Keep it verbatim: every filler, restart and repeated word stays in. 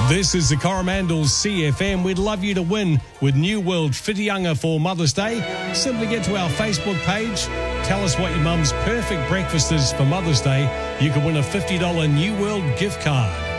This is the Coromandel C F M. We'd love you to win with New World Whitianga for Mother's Day. Simply get to our Facebook page. Tell us what your mum's perfect breakfast is for Mother's Day. You can win a fifty dollars New World gift card.